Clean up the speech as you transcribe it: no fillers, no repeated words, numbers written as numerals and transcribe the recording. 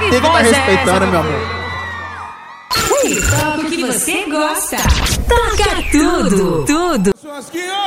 Tem que estar respeitando, meu amor. Toca o que você gosta. Toca tudo. Churrasquinho!